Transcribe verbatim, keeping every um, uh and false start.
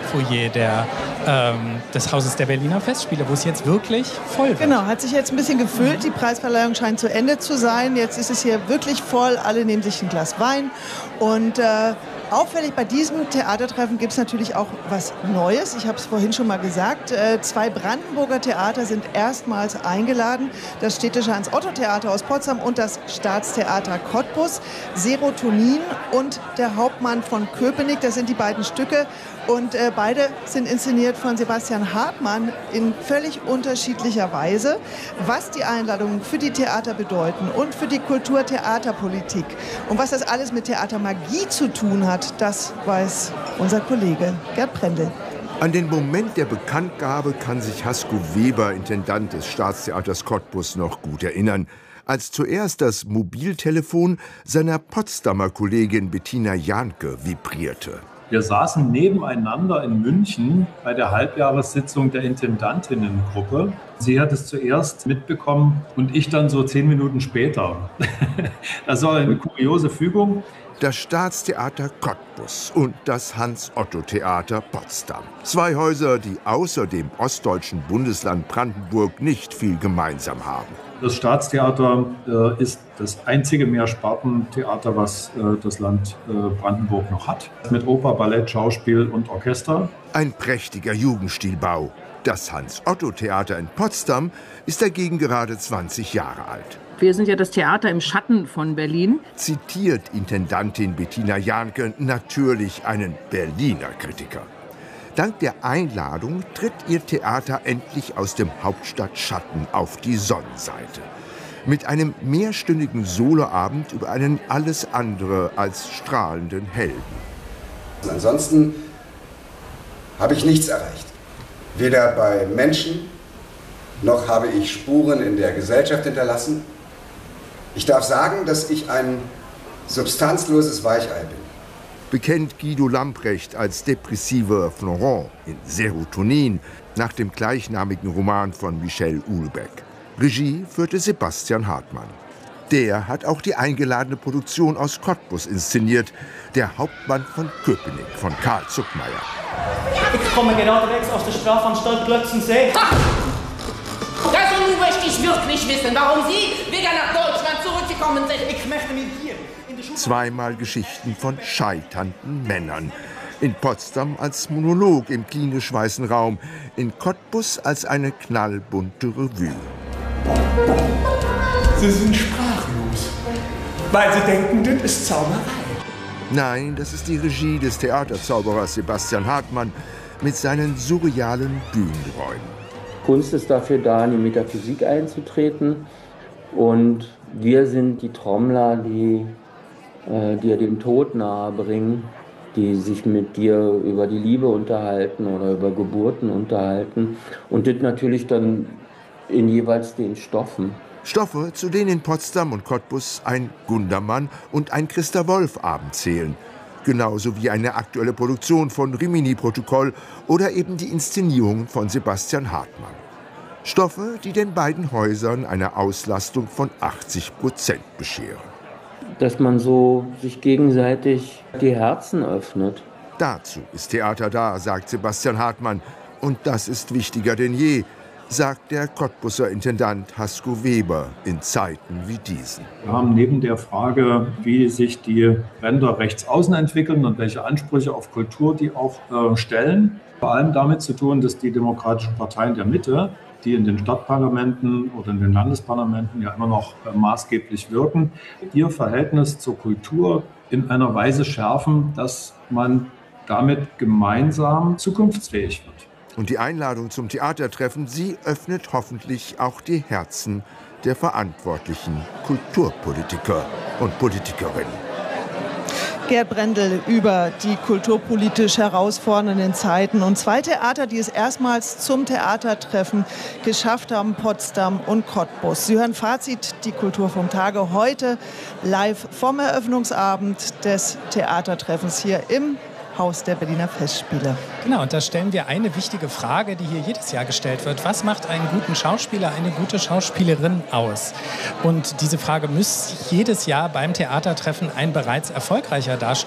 Hauptfoyer der, ähm, des Hauses der Berliner Festspiele, wo es jetzt wirklich voll wird. Genau, hat sich jetzt ein bisschen gefüllt. Die Preisverleihung scheint zu Ende zu sein. Jetzt ist es hier wirklich voll. Alle nehmen sich ein Glas Wein. Und äh, auffällig bei diesem Theatertreffen gibt es natürlich auch was Neues. Ich habe es vorhin schon mal gesagt. Äh, zwei Brandenburger Theater sind erstmals eingeladen. Das Städtische Hans-Otto-Theater aus Potsdam und das Staatstheater Cottbus. Serotonin und der Hauptmann von Köpenick, das sind die beiden Stücke. Und äh, beide sind inszeniert von Sebastian Hartmann in völlig unterschiedlicher Weise. Was die Einladungen für die Theater bedeuten und für die Kulturtheaterpolitik und was das alles mit Theatermagie zu tun hat, das weiß unser Kollege Gerd Brendel. An den Moment der Bekanntgabe kann sich Hasko Weber, Intendant des Staatstheaters Cottbus, noch gut erinnern, als zuerst das Mobiltelefon seiner Potsdamer Kollegin Bettina Jahnke vibrierte. Wir saßen nebeneinander in München bei der Halbjahressitzung der Intendantinnengruppe. Sie hat es zuerst mitbekommen und ich dann so zehn Minuten später. Das war eine kuriose Fügung. Das Staatstheater Cottbus und das Hans-Otto-Theater Potsdam. Zwei Häuser, die außer dem ostdeutschen Bundesland Brandenburg nicht viel gemeinsam haben. Das Staatstheater äh, ist das einzige Mehrspartentheater, was äh, das Land äh, Brandenburg noch hat. Mit Oper, Ballett, Schauspiel und Orchester. Ein prächtiger Jugendstilbau. Das Hans-Otto-Theater in Potsdam ist dagegen gerade zwanzig Jahre alt. Wir sind ja das Theater im Schatten von Berlin. Zitiert Intendantin Bettina Jahnke natürlich einen Berliner Kritiker. Dank der Einladung tritt ihr Theater endlich aus dem Hauptstadtschatten auf die Sonnenseite. Mit einem mehrstündigen Soloabend über einen alles andere als strahlenden Helden. Ansonsten habe ich nichts erreicht. Weder bei Menschen, noch habe ich Spuren in der Gesellschaft hinterlassen. Ich darf sagen, dass ich ein substanzloses Weichei bin. Bekennt Guido Lamprecht als depressiver Florent in Serotonin nach dem gleichnamigen Roman von Michel Houellebecq. Regie führte Sebastian Hartmann. Der hat auch die eingeladene Produktion aus Cottbus inszeniert, Der Hauptmann von Köpenick von Karl Zuckmayer. Ich komme geradewegs aus der Strafanstalt Glötzensee. Ha! Das nun möchte ich wirklich wissen, warum Sie wieder nach Deutschland zurückgekommen sind. Ich möchte mir hier in der Schule... Zweimal Geschichten von scheiternden Männern. In Potsdam als Monolog im klinisch weißen Raum, in Cottbus als eine knallbunte Revue. Sie sind sprachlos, weil Sie denken, das ist Zauberei. Nein, das ist die Regie des Theaterzauberers Sebastian Hartmann mit seinen surrealen Bühnenräumen. Kunst ist dafür da, in die Metaphysik einzutreten. Und wir sind die Trommler, die äh, dir den Tod nahebringen, die sich mit dir über die Liebe unterhalten oder über Geburten unterhalten. Und das natürlich dann in jeweils den Stoffen. Stoffe, zu denen in Potsdam und Cottbus ein Gundermann und ein Christa Wolf-Abend zählen. Genauso wie eine aktuelle Produktion von Rimini-Protokoll oder eben die Inszenierung von Sebastian Hartmann. Stoffe, die den beiden Häusern eine Auslastung von achtzig Prozent bescheren. Dass man so sich gegenseitig die Herzen öffnet. Dazu ist Theater da, sagt Sebastian Hartmann. Und das ist wichtiger denn je, sagt der Cottbuser Intendant Hasko Weber in Zeiten wie diesen. Wir haben neben der Frage, wie sich die Ränder rechts außen entwickeln und welche Ansprüche auf Kultur die auch äh, stellen, vor allem damit zu tun, dass die demokratischen Parteien der Mitte, die in den Stadtparlamenten oder in den Landesparlamenten ja immer noch äh, maßgeblich wirken, ihr Verhältnis zur Kultur in einer Weise schärfen, dass man damit gemeinsam zukunftsfähig wird. Und die Einladung zum Theatertreffen, sie öffnet hoffentlich auch die Herzen der verantwortlichen Kulturpolitiker und Politikerinnen. Gerd Brendel über die kulturpolitisch herausfordernden Zeiten. Und zwei Theater, die es erstmals zum Theatertreffen geschafft haben, Potsdam und Cottbus. Sie hören Fazit, die Kultur vom Tage, heute live vom Eröffnungsabend des Theatertreffens hier im Haus der Berliner Festspiele. Genau, und da stellen wir eine wichtige Frage, die hier jedes Jahr gestellt wird. Was macht einen guten Schauspieler, eine gute Schauspielerin aus? Und diese Frage muss jedes Jahr beim Theatertreffen ein bereits erfolgreicher darstellen.